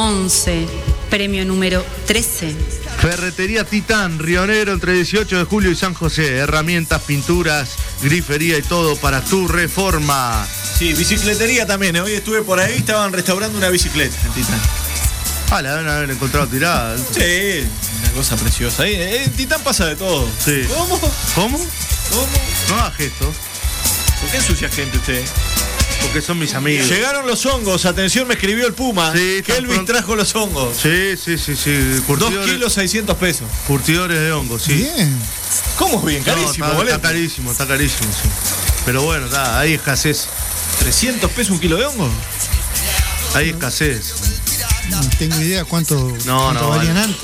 11, premio número 13. Ferretería Titán, Río Negro, entre 18 de julio y San José. Herramientas, pinturas, grifería y todo para tu reforma. Sí, bicicletería también. Hoy estuve por ahí, estaban restaurando una bicicleta en Titán. Ah, la deben haber encontrado tirada. Sí, una cosa preciosa. Ahí, en Titán pasa de todo. Sí. ¿Cómo? ¿Cómo? No hagas gesto. ¿Por qué ensucia gente usted? Porque son mis amigos. Llegaron los hongos, atención, me escribió el Puma. Sí, Kelvin trajo los hongos. Sí. 2 kilos 600 pesos. Curtidores de hongos, sí. Bien. ¿Cómo es bien? Carísimo, no, ¿vale? está carísimo, sí. Pero bueno, hay escasez. 300 pesos un kilo de hongo. Hay escasez. No tengo idea cuánto No, valían vale. antes.